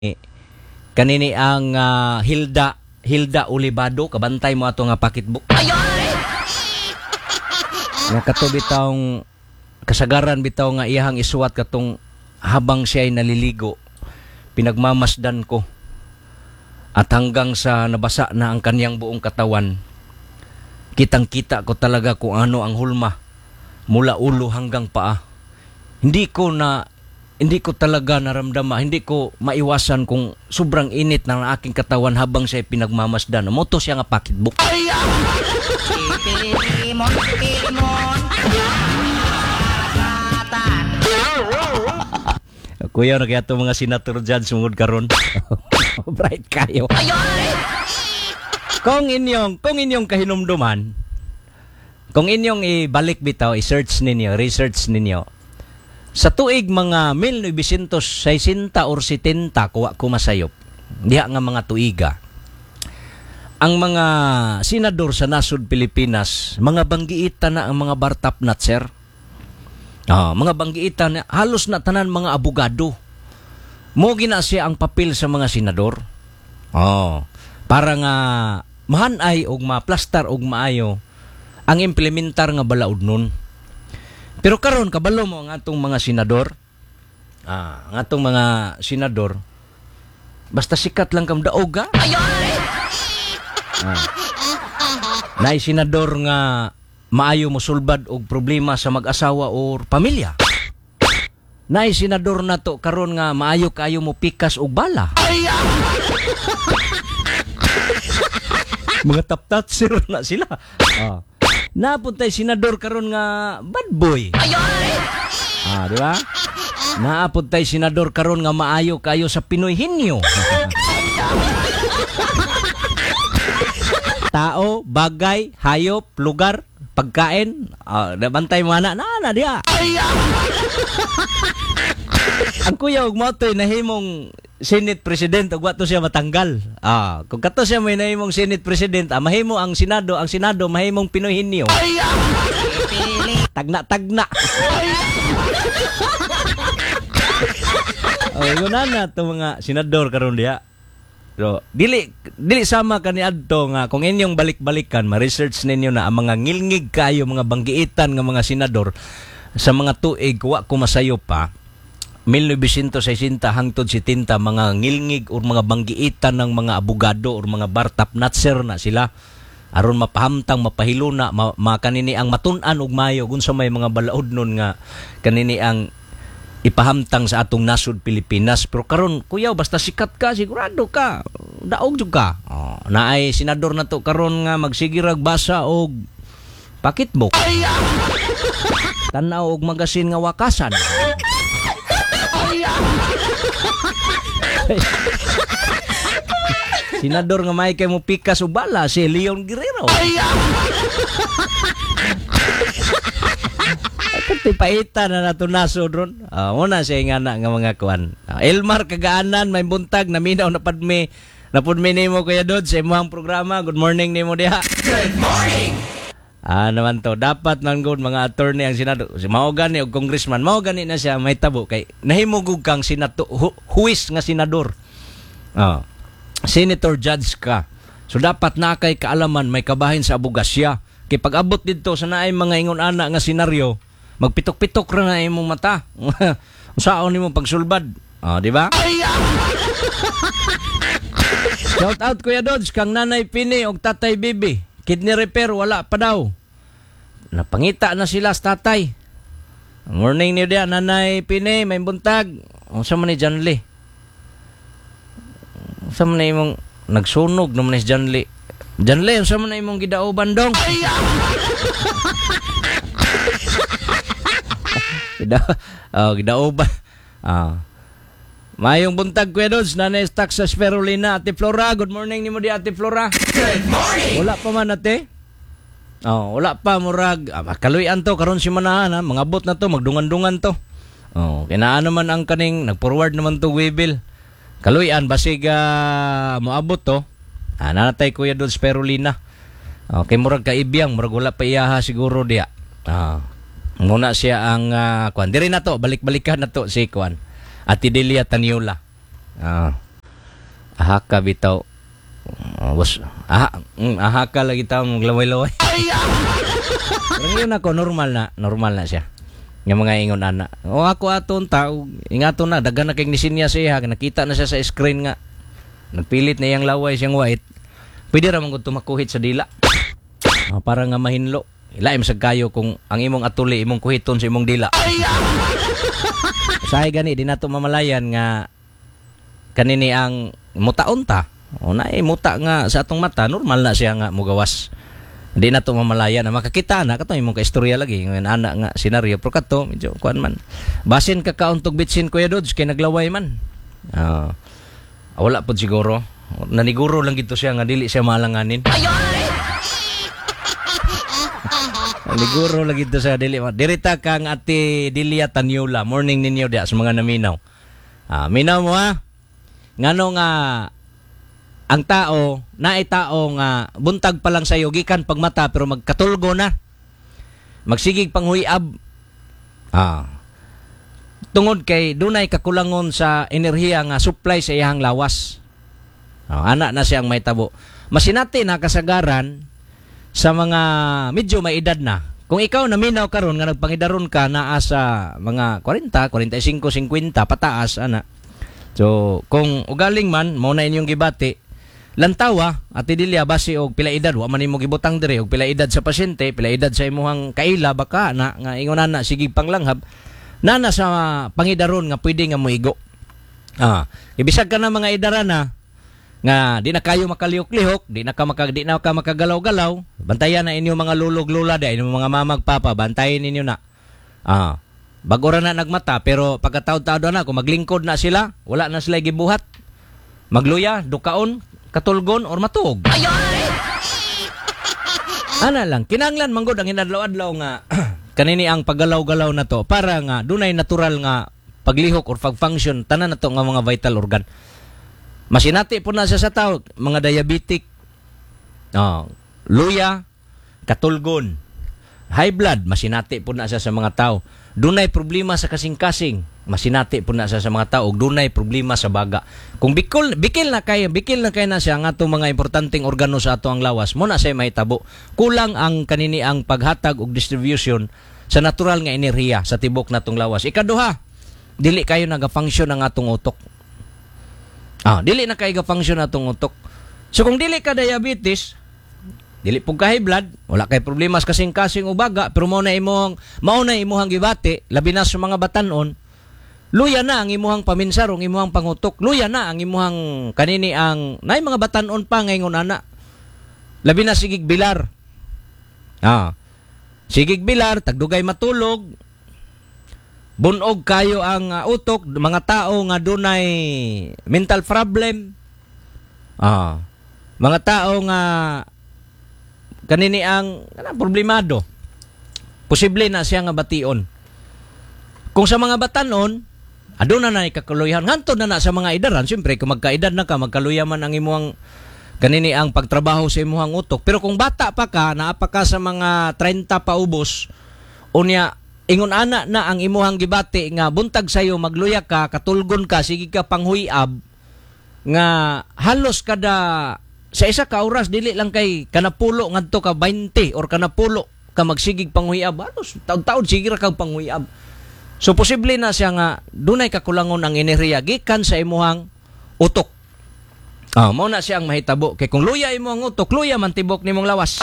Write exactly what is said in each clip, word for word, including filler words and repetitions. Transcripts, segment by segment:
kanini ang ah, Hilda Hilda Olivado kabantay mo ato nga pocketbook. Nga kato bitawng kasagaran bitaw nga iyahang isuwat katong habang siya ay naliligo. Pinagmamasdan ko. At hanggang sa nabasa na ang kaniyang buong katawan, kitang-kita ko talaga kung ano ang hulma mula ulo hanggang paa. Hindi ko na hindi ko talaga naramdaman, hindi ko maiwasan kung sobrang init ng aking katawan habang siya pinagmamasdan. Moto siya nga pocketbook. Kuya, na kaya itong mga senator dyan sumud karon. Bright kayo. Kung inyong, kung inyong kahinumduman, kung inyong ibalik bitaw, i-search ninyo, research ninyo, sa tuig mga mil novecientos sesenta or setenta, kuwa kumasayop, diha nga mga tuiga, ang mga senador sa nasod Pilipinas, mga banggiitan na ang mga bartap nat, sir. Oh, mga banggiitan na halos na tanan mga abogado. Mo gina siya ang papel sa mga senador. Oh, para nga mahanay og maplastar og maayo ang implementar nga balaod nun. Pero karon kabalo mo ang atong mga senador. Ah, ang atong mga senador basta sikat lang kam daog ga. Ah. Nay senador nga maayo mo sulbad og problema sa mag-asawa or pamilya. Nay senador na to karon nga maayo kayo mo pikas og bala. Mga taptatsir na sila. Ah. Napuntay senador karon nga bad boy. Ah, di ba? Napuntay senador karon nga maayo kayo sa Pinoy hinyo. Tao, bagay, hayop, lugar, pagkain, ah, nabantay mo na, na, na, diya. Ang kuya, huwag mo ito'y nahimong Senate President, huwag to siya matanggal. Ah, kung kato siya may nahimong Senate President, ah, mahimo ang Senado, ang Senado, mahimong Pinoy hinyo. Tagna-tagna. Oh, yun na na ito mga senador karon diya. So, dili dili sama kani adto nga kung inyong balik-balikan, ma-research ninyo na ang mga ngilngig kayo, mga banggiitan nga mga senador sa mga tuig wa ko masayo pa mil novecientos sesenta hangtod setenta, mga ngilngig or mga banggiitan ng mga abogado or mga bartap natser na sila aron mapahamtang mapahiluna ma, ma kanini ang matun-an og mayo kun sa may mga balaod nun nga kanini ang ipahamtang sa atong nasod Pilipinas. Pero karon kuya basta sikat ka sigurado ka daog jud ka. Oh, naay senador na to karon nga magsigirag basa og pocketbook. Tanaw og magasin nga wakasan. Senador nga may kay mo pikas o bala si Leon Guerrero. Ito paita na nato nasod ron. Uh, muna siya nga na nga mga kuan. Uh, Elmar Kagaanan may buntag naminaw na padme napudmi nimo kuya Dod sa imong programa. Good morning nimo diha. Good morning. Ah naman to dapat man gud mga attorney ang senador. Si mao gani og congressman mao gani na siya may tabo kay nahimugog kang senator hu, huwis nga senador. Ah. Senator judge ka. So dapat na kay kaalaman may kabahin sa abogasya. Kay pag-abot didto sa naay mga ingon ana nga senaryo, magpitok-pitok ra na imong mata. Usaon nimo pagsulbad. Ah, di ba? Shout out Kuya Dodge kang Nanay Pini og Tatay Bibi. Kidney repair wala pa daw. Napangita na sila sa tatay. Morning niyo dia Nanay Pini, may buntag. Unsa man ni Janli? Unsa man ni imong nagsunog naman ni Janli? Janli, unsa man ni imong gidaoban dong? Gida oh, gidaoban. Ah. Mayong buntag Kuya Dodge, Nanay Stack sa Sperolina, Ate Flora. Good morning nimo di Ate Flora. Good morning. Wala pa man ate. Oh, wala pa murag. Ah, kaluyan to karon si manahan ha. Mga bot na to, magdungan-dungan to. Oh, kinaan naman ang kaning nag-forward naman to Webil. Kaluyan basig uh, moabot to. Ah, nanatay Kuya Dodge Sperolina. Okay, murag kaibiyang, murag wala pa iyaha siguro diya. Ah. Muna siya ang uh, kwan. Diri na to, balik-balikan na to si kwan. Ati Delia Taniola. Ah, Ahaka bitaw. Uh, was, aha, mm, ahaka lagi tayo maglaway-laway. Pero yun ako, normal na. Normal na siya. Yung mga ingon ana. O ako aton tao, ingato na, dagan na kay nisinya siya, nakita na siya sa screen nga. Nagpilit na iyang laway siyang white. Pwede ra man gud tumakuhit sa dila. Ah, para nga mahinlo. Ilaim sa kayo kung ang imong atuli imong kuhiton sa imong dila. Say gani di nato mamalayan nga kanini ang mutaon ta. O na eh, muta nga sa atong mata, normal na siya nga mugawas. Hindi na ito mamalaya na makakita na kato imong kaistorya lagi ngayon ana nga senaryo pero kato medyo kuan man basin ka kauntog bitsin Kuya Dods kay naglaway man uh, wala pod siguro naniguro lang gito siya nga dili siya malanganin naniguro lang gito siya dili dirita kang ati Dilia Tanyola morning ninyo dia sa mga naminaw uh, minaw mo ha ngano nga ang tao, naay tao nga buntag pa lang sayo gikan pagmata pero magkatulgo na. Magsigig panghuyab. Ah. Tungod kay dunay kakulangon sa enerhiya nga supply sa iyang lawas. Ah, ana na siyang may tabo. Masinati na kasagaran sa mga medyo may edad na. Kung ikaw naminaw karon nga nagpangidaron ka naa sa mga forty, forty-five, fifty pataas ana. So, kung ugaling man mao na inyong gibati lantawa at idilya base og pila edad wa man imo gibutang dire og pila edad sa pasyente pila edad sa imong kaila baka na nga ingon na sige panglanghap nana sa pangidaron nga pwede nga moigo ah ibisag ka na mga edara na nga di na kayo makalihok-lihok di na ka maka, di na ka makagalaw-galaw bantayan na inyo mga lulog-lula da inyo mga mamag papa bantayin ninyo na ah bagora na nagmata pero pagkataod-taod na kung maglingkod na sila wala na sila gibuhat magluya dukaon katulgon or matuog. Ana lang, kinanglan manggod ang hinadlaw-adlaw nga kanini ang paggalaw-galaw na to para nga dunay natural nga paglihok or pag-function tanan nato nga mga vital organ. Masinati po na siya sa tao, mga diabetic, oh, luya, katulgon, high blood, masinati po na siya sa mga tao. Dunay problema sa kasing-kasing, masinati po na siya sa mga tao. Dunay problema sa baga. Kung bikil, bikil na kay, bikil na kay na siya nga itong mga importanteng organo sa ato ang lawas, mo na siya may tabo. Kulang ang kanini ang paghatag o distribution sa natural nga enerhiya sa tibok na itong lawas. Ikaduha, dili kayo nag-function ang atong utok. Ah, dili na kayo nag-function ang atong utok. So kung dili ka diabetes, dili pug ka high blood, wala kay problema sa kasing-kasing o baga, pero mao na imong mao na imuhang gibati, labi na sa mga batan-on, luya na ang imuhang paminsarong, imuhang pangutok, luya na ang imuhang kanini ang nay mga batan-on pa ngayon ana. Labi na sigig bilar. Ah. Sigig bilar, tagdugay matulog. Bunog kayo ang uh, utok, mga tao nga dunay mental problem. Ah. Mga tao nga kanini ang kanang problemado. Posible na siya nga bation. Kung sa mga batanon, aduna na ni kakuluyan. Hantod na na sa mga idaran, siyempre kung magkaedad na ka, magkaluyaman ang imuhang kanini ang pagtrabaho sa imuhang utok. Pero kung bata pa ka, naapa ka sa mga thirty pa ubos, unya ingon ana na ang imuhang gibati nga buntag sayo magluya ka, katulgon ka, sige ka panghuyab nga halos kada sa isa ka oras dili lang kay kanapulo ngadto ka twenty or kanapulo ka magsigig panghuyab halos taud-taud sige ra kag panghuyab. So posible na siya nga dunay kakulangon ang enerhiya gikan sa imuhang utok. Ah, mao na siya ang mahitabo kay kung luya imong utok, luya man tibok nimong lawas.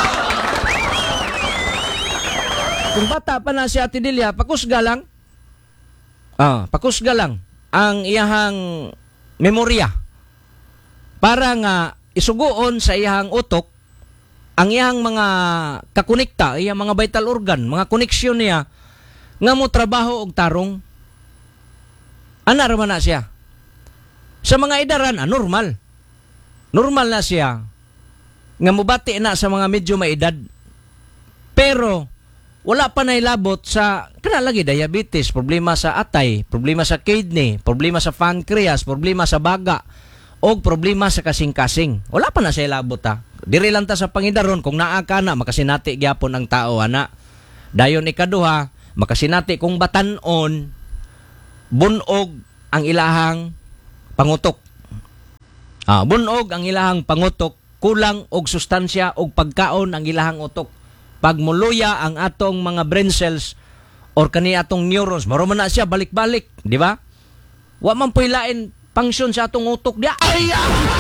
Kung bata pa na si Ate Delia, pakusga lang. Ah, pakusga lang ang iyahang memorya para nga isuguon sa iyang utok ang iyang mga kakonekta, iyang mga vital organ, mga koneksyon niya nga mo trabaho og tarong. Ana ra man na siya. Sa mga edaran, ah, normal. Normal na siya nga mobati na sa mga medyo may edad. Pero wala pa nailabot sa kana lagi diabetes, problema sa atay, problema sa kidney, problema sa pancreas, problema sa baga, o problema sa kasing-kasing. Wala pa na siya ilabot ha. Diri lang ta sa pangidaron kung naa ka na makasinati gyapon ang tao ana. Dayon ikaduha, makasinati kung batan-on bunog ang ilahang pangutok. Ah, bunog ang ilahang pangutok, kulang og sustansya og pagkaon ang ilahang utok. Pag muluya ang atong mga brain cells or kani atong neurons, maro man na siya balik-balik, di ba? Wa man po'y lain function sa atong utok dia. Ay!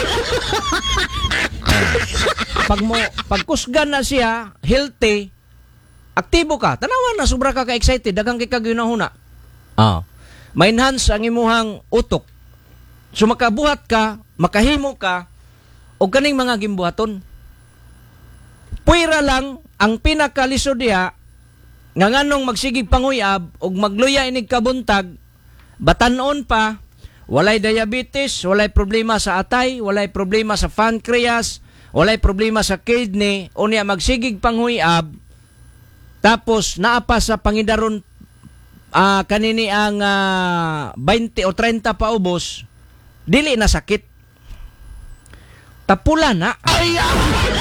Pag mo pagkusgan na siya, healthy, aktibo ka. Tanawan na sobra ka ka-excited, daghang kay kaginahuna. Ah. Ma-enhance ang imuhang utok. So makabuhat ka, makahimo ka og kaning mga gimbuhaton. Puwira lang ang pinakalisod diha nga nganong magsigig panguyab og magluya inig kabuntag, batanon pa, walay diabetes, walay problema sa atay, walay problema sa pancreas, walay problema sa kidney, unya magsigig panguyab, tapos naapa sa pangidaron uh, kanini ang uh, twenty o thirty pa ubos, dili na sakit. Tapula na. Ay,